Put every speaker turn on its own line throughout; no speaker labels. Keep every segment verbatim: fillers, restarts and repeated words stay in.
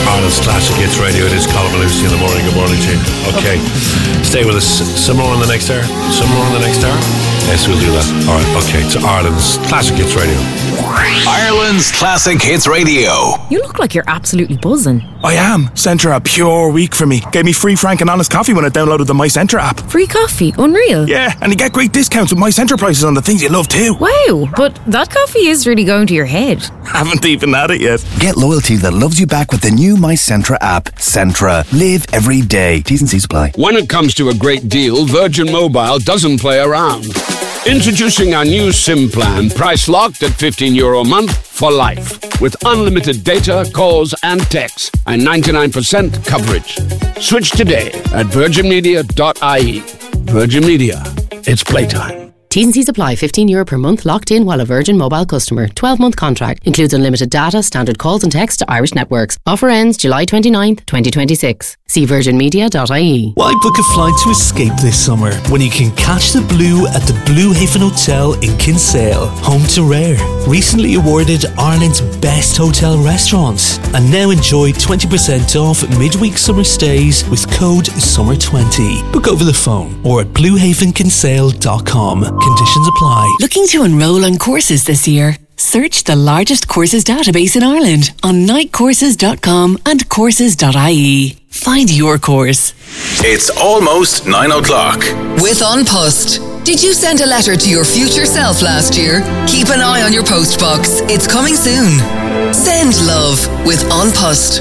Ireland's Classic Hits Radio. It is Colin and Lucy in the morning. Good morning to you. Okay, stay with us. Some more on the next hour. Some more on the next hour. Yes, we'll do that. All right. Okay, it's Ireland's Classic Hits Radio.
Ireland's Classic Hits Radio.
You look like you're absolutely buzzing.
I am. Centra a pure week for me. Gave me free frank and honest coffee when I downloaded the My Centra app.
Free coffee? Unreal.
Yeah, and you get great discounts with My Centra prices on the things you love too.
Wow, but that coffee is really going to your head.
Haven't even had it yet.
Get loyalty that loves you back with the new My Centra app. Centra. Live every day. T's and C's apply.
When it comes to a great deal, Virgin Mobile doesn't play around. Introducing our new SIM plan, price locked at fifteen euro a month for life, with unlimited data, calls and texts, and ninety-nine percent coverage. Switch today at virgin media dot I E. Virgin Media. It's playtime.
T's and C's apply. fifteen euro per month locked in while a Virgin Mobile customer. twelve month contract. Includes unlimited data, standard calls and texts to Irish networks. Offer ends July twenty-ninth, twenty twenty-six. See virgin media dot I E.
Why book a flight to escape this summer when you can catch the blue at the Blue Haven Hotel in Kinsale, home to Rare, recently awarded Ireland's best hotel restaurants, and now enjoy twenty percent off midweek summer stays with code summer twenty. Book over the phone or at blue haven kinsale dot com. Conditions apply.
Looking to enrol on courses this year? Search the largest courses database in Ireland on night courses dot com and courses dot I E. Find your course.
It's almost nine o'clock.
With An Post. Did you send a letter to your future self last year? Keep an eye on your post box. It's coming soon. Send love with An Post.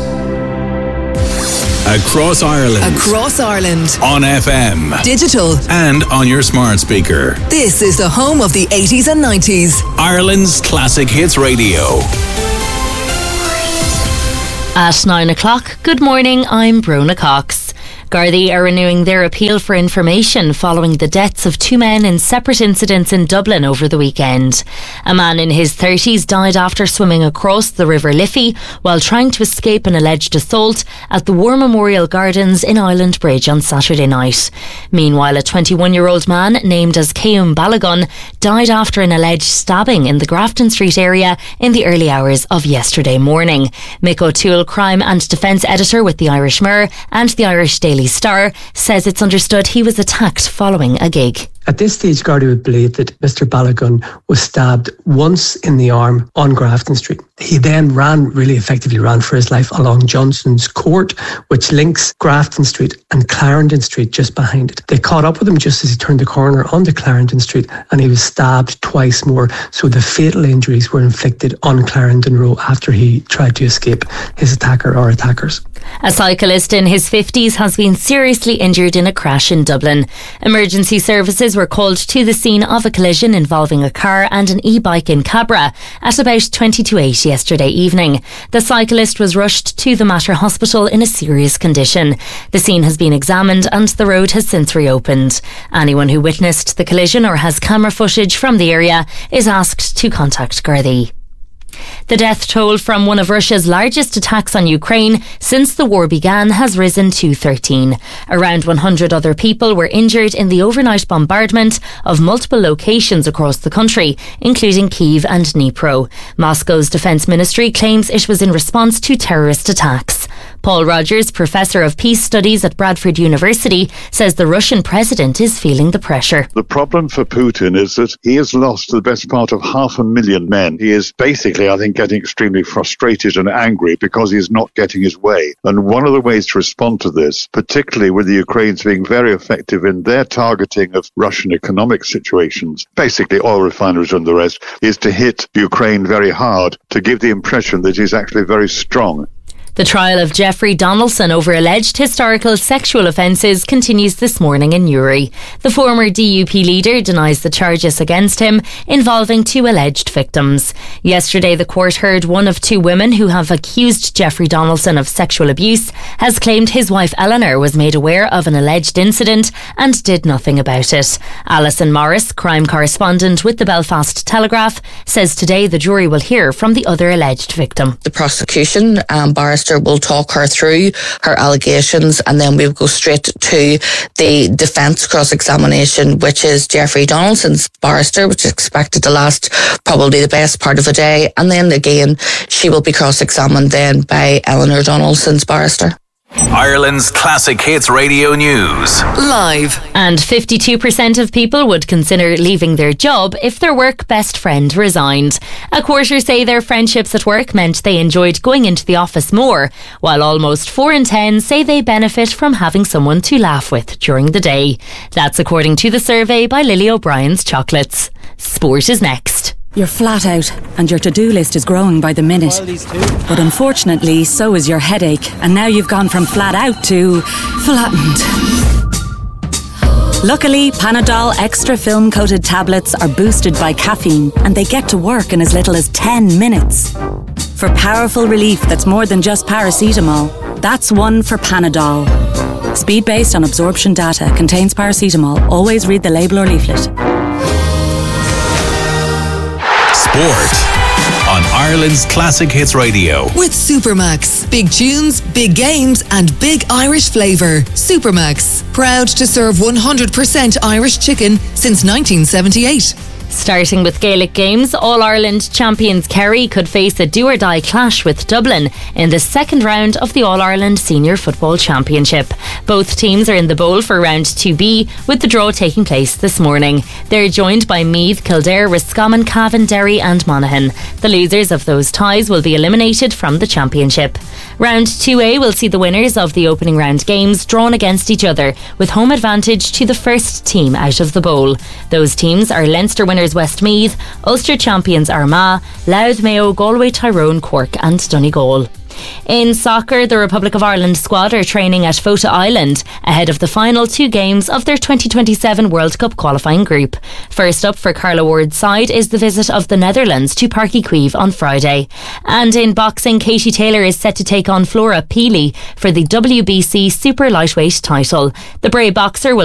Across Ireland.
Across Ireland.
On F M.
Digital.
And on your smart speaker.
This is the home of the eighties and nineties.
Ireland's Classic Hits Radio.
At nine o'clock, good morning, I'm Brona Cox. Gardaí are renewing their appeal for information following the deaths of two men in separate incidents in Dublin over the weekend. A man in his thirties died after swimming across the River Liffey while trying to escape an alleged assault at the War Memorial Gardens in Island Bridge on Saturday night. Meanwhile, a twenty-one-year-old man named as Keum Balagun died after an alleged stabbing in the Grafton Street area in the early hours of yesterday morning. Mick O'Toole, crime and defence editor with the Irish Mirror and the Irish Daily Star, says it's understood he was attacked following a gig.
At this stage, Gardaí would believe that Mister Balagun was stabbed once in the arm on Grafton Street. He then ran, really effectively ran for his life along Johnson's Court, which links Grafton Street and Clarendon Street just behind it. They caught up with him just as he turned the corner onto Clarendon Street, and he was stabbed twice more. So the fatal injuries were inflicted on Clarendon Row after he tried to escape his attacker or attackers.
A cyclist in his fifties has been seriously injured in a crash in Dublin. Emergency services were called to the scene of a collision involving a car and an e-bike in Cabra at about twenty to eight yesterday evening. The cyclist was rushed to the Mater Hospital in a serious condition. The scene has been examined and the road has since reopened. Anyone who witnessed the collision or has camera footage from the area is asked to contact Gardaí. The death toll from one of Russia's largest attacks on Ukraine since the war began has risen to thirteen. Around one hundred other people were injured in the overnight bombardment of multiple locations across the country, including Kyiv and Dnipro. Moscow's defence ministry claims it was in response to terrorist attacks. Paul Rogers, Professor of Peace Studies at Bradford University, says the Russian president is feeling the pressure.
The problem for Putin is that he has lost the best part of half a million men. He is basically, I think, getting extremely frustrated and angry because he is not getting his way. And one of the ways to respond to this, particularly with the Ukrainians being very effective in their targeting of Russian economic situations, basically oil refineries and the rest, is to hit Ukraine very hard to give the impression that he's actually very strong.
The trial of Jeffrey Donaldson over alleged historical sexual offences continues this morning in Newry. The former D U P leader denies the charges against him involving two alleged victims. Yesterday, the court heard one of two women who have accused Jeffrey Donaldson of sexual abuse has claimed his wife Eleanor was made aware of an alleged incident and did nothing about it. Alison Morris, crime correspondent with the Belfast Telegraph, says today the jury will hear from the other alleged victim.
The prosecution, um, Boris barrister will talk her through her allegations, and then we will go straight to the defence cross-examination, which is Jeffrey Donaldson's barrister, which is expected to last probably the best part of a day. And then again, she will be cross-examined then by Eleanor Donaldson's barrister.
Ireland's Classic Hits Radio News.
Live.
And fifty-two percent of people would consider leaving their job if their work best friend resigned. A quarter say their friendships at work meant they enjoyed going into the office more, while almost four in ten say they benefit from having someone to laugh with during the day. That's according to the survey by Lily O'Brien's Chocolates. Sport is next.
You're flat out and your to-do list is growing by the minute. But unfortunately, so is your headache, and now you've gone from flat out to flattened. Luckily, Panadol Extra Film-Coated tablets are boosted by caffeine, and they get to work in as little as ten minutes. For powerful relief that's more than just paracetamol, that's one for Panadol. Speed based on absorption data, contains paracetamol. Always read the label or leaflet.
Sport on Ireland's Classic Hits Radio.
With Supermax. Big tunes, big games and big Irish flavour. Supermax. Proud to serve one hundred percent Irish chicken since nineteen seventy-eight.
Starting with Gaelic games, All-Ireland champions Kerry could face a do-or-die clash with Dublin in the second round of the All-Ireland Senior Football Championship. Both teams are in the bowl for round two B, with the draw taking place this morning. They're joined by Meath, Kildare, Roscommon, Cavan, Derry and Monaghan. The losers of those ties will be eliminated from the championship. Round two A will see the winners of the opening round games drawn against each other, with home advantage to the first team out of the bowl. Those teams are Leinster winners Westmeath, Ulster champions Armagh, Louth, Mayo, Galway, Tyrone, Cork and Donegal. In soccer, the Republic of Ireland squad are training at Fota Island ahead of the final two games of their twenty twenty-seven World Cup qualifying group. First up for Carla Ward's side is the visit of the Netherlands to Páirc Uí Chaoimh on Friday. And in boxing, Katie Taylor is set to take on Flora Peely for the W B C Super Lightweight title. The Bray boxer will